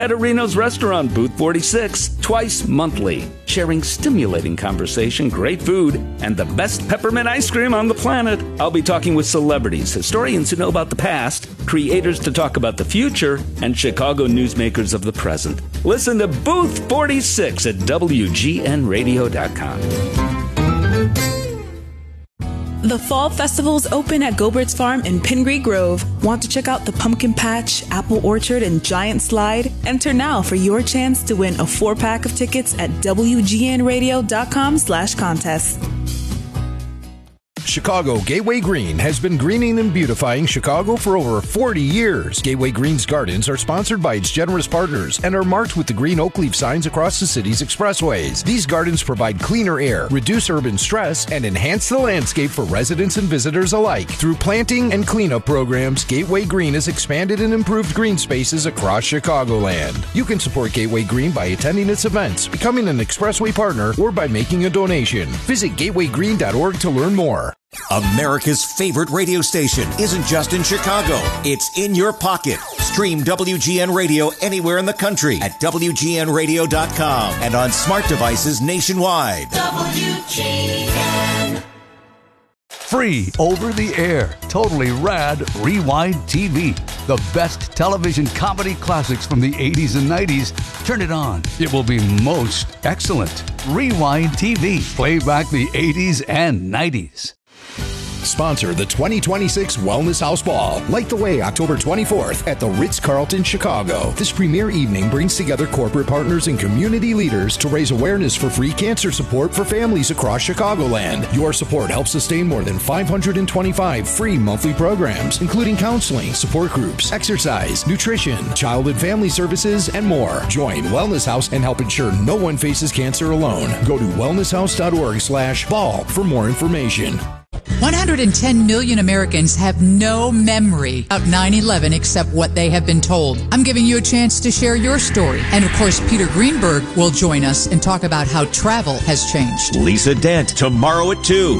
At Areno's Restaurant, Booth 46, twice monthly. Sharing stimulating conversation, great food, and the best peppermint ice cream on the planet. I'll be talking with celebrities, historians who know about the past, creators to talk about the future, and Chicago newsmakers of the present. Listen to Booth 46 at WGNradio.com. The Fall Festival's open at Gobert's Farm in Pingree Grove. Want to check out the Pumpkin Patch, Apple Orchard, and Giant Slide? Enter now for your chance to win a 4-pack of tickets at WGNradio.com/contest. Chicago Gateway Green has been greening and beautifying Chicago for over 40 years. Gateway Green's gardens are sponsored by its generous partners and are marked with the green oak leaf signs across the city's expressways. These gardens provide cleaner air, reduce urban stress, and enhance the landscape for residents and visitors alike. Through planting and cleanup programs, Gateway Green has expanded and improved green spaces across Chicagoland. You can support Gateway Green by attending its events, becoming an expressway partner, or by making a donation. Visit gatewaygreen.org to learn more. America's favorite radio station isn't just in Chicago. It's in your pocket. Stream WGN Radio anywhere in the country at WGNradio.com and on smart devices nationwide. WGN. Free over the air, totally rad Rewind TV. The best television comedy classics from the 80s and 90s. Turn it on. It will be most excellent. Rewind TV. Play back the 80s and 90s. Sponsor the 2026 Wellness House Ball. Light the way October 24th at the Ritz-Carlton, Chicago. This premier evening brings together corporate partners and community leaders to raise awareness for free cancer support for families across Chicagoland. Your support helps sustain more than 525 free monthly programs, including counseling, support groups, exercise, nutrition, child and family services, and more. Join Wellness House and help ensure no one faces cancer alone. Go to wellnesshouse.org/ball for more information. 110 million Americans have no memory of 9/11 except what they have been told. I'm giving you a chance to share your story. And of course, Peter Greenberg will join us and talk about how travel has changed. Lisa Dent, tomorrow at 2.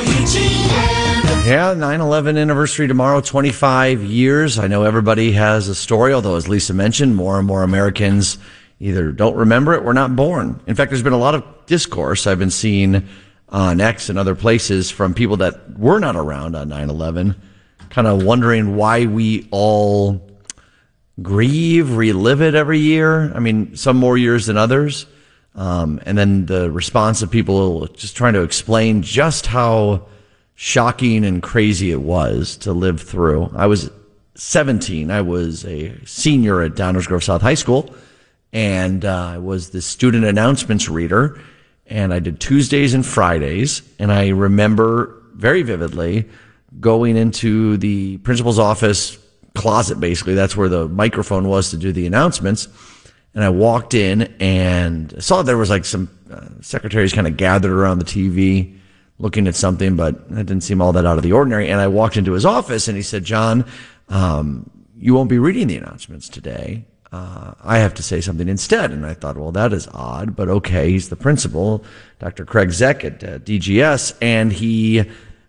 WGN. Yeah, 9/11 anniversary tomorrow, 25 years. I know everybody has a story, although as Lisa mentioned, more and more Americans either don't remember it or not born. In fact, there's been a lot of discourse I've been seeing on X and other places from people that were not around on 9/11, kind of wondering why we all grieve, relive it every year. I mean, some more years than others. And then the response of people just trying to explain just how shocking and crazy it was to live through. I was 17. I was a senior at Downers Grove South High School, and I was the student announcements reader. And I did Tuesdays and Fridays. And I remember very vividly going into the principal's office closet, basically. That's where the microphone was to do the announcements. And I walked in and saw there was like some secretaries kind of gathered around the TV looking at something, but that didn't seem all that out of the ordinary. And I walked into his office and he said, "John, you won't be reading the announcements today. I have to say something instead." And I thought, well, that is odd, but okay. He's the principal, Dr. Craig Zeck at DGS, and he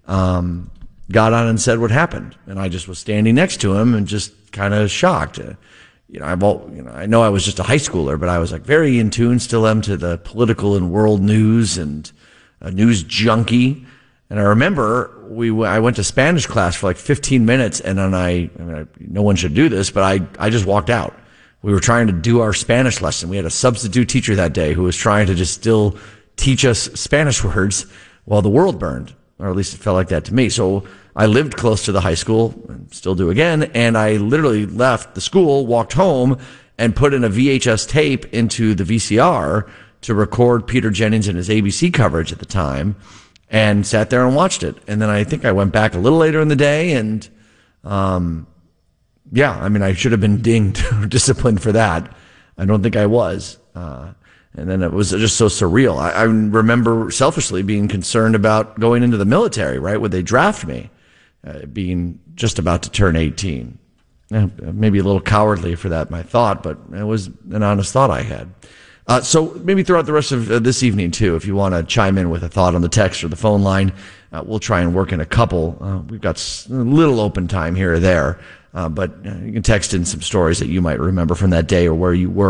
got on and said what happened. And I just was standing next to him and just kind of shocked. I know I was just a high schooler, but I was like very in tune, still am, to the political and world news and a news junkie. And I remember I went to Spanish class for like 15 minutes, and then no one should do this, but I just walked out. We were trying to do our Spanish lesson. We had a substitute teacher that day who was trying to just still teach us Spanish words while the world burned, or at least it felt like that to me. So I lived close to the high school, and still do again, and I literally left the school, walked home, and put in a VHS tape into the VCR to record Peter Jennings and his ABC coverage at the time, and sat there and watched it. And then I think I went back a little later in the day, and I should have been dinged or disciplined for that. I don't think I was. And then it was just so surreal. I remember selfishly being concerned about going into the military, right? Would they draft me? Being just about to turn 18. Maybe a little cowardly for that, my thought, but it was an honest thought I had. So maybe throughout the rest of this evening, too, if you want to chime in with a thought on the text or the phone line, we'll try and work in a couple. We've got a little open time here or there. But you can text in some stories that you might remember from that day or where you were